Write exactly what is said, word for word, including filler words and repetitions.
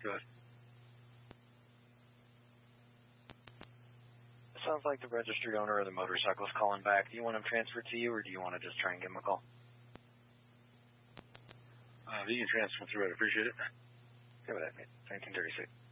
Go ahead. It sounds like the registered owner of the motorcycle is calling back. Do you want him transferred to you, or do you want to just try and give him a call? Uh, you can transfer through it. I appreciate it. Go with that, mate. nineteen thirty-six.